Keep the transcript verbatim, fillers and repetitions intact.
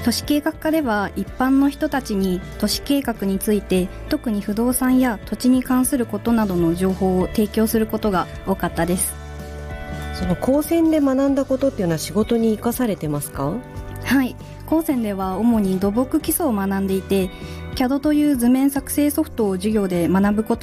都市計画課では一般の人たちに都市計画について、特に不動産や土地に関することなどの情報を提供することが多かったです。 その高専で学んだことっていうのは仕事に生かされてますか？ はい、高専では主に土木基礎を学んでいて、キャド という図面作成ソフトを授業で学ぶこと